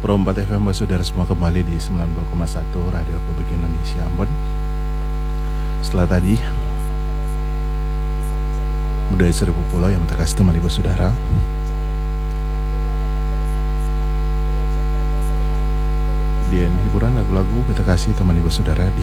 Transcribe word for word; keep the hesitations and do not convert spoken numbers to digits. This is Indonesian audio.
Pro empat F M saudara semua kembali di sembilan puluh koma satu Radio Republik Indonesia Ambon. Setelah tadi Budaya Seribu Pulau yang terkasih teman ibu saudara, dan hiburan lagu-lagu kita kasih teman ibu saudara di